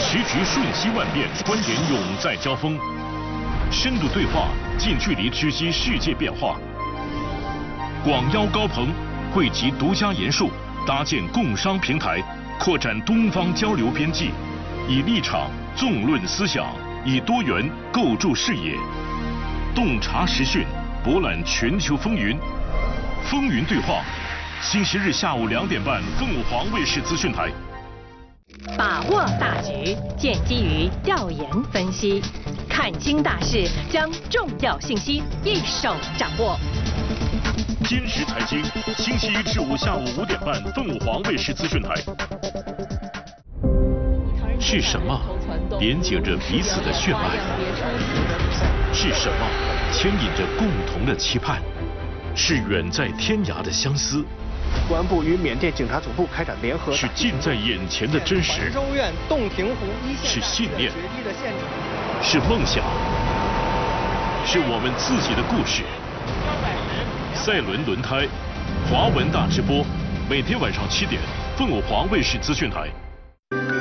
时局瞬息万变，观点永在交锋，深度对话，近距离知悉世界变化。广邀高朋，汇集独家研述，搭建共商平台，扩展东方交流边际，以立场纵论思想，以多元构筑视野，洞察时讯，博览全球风云。风云对话，星期日下午2点半，凤凰卫视资讯台。 把握大局，建基于调研分析，看清大势，将重要信息一手掌握。 今时财经，星期一至五下午5点半，凤凰卫视资讯台。是什么连接着彼此的血脉？是什么牵引着共同的期盼？是远在天涯的相思。 公安部与缅甸警察总部开展联合。 是近在眼前的真实。 州院洞庭湖一线。 是信念。是梦想。是我们自己的故事。赛轮轮胎，华文大直播，每天晚上7点，凤凰卫视资讯台。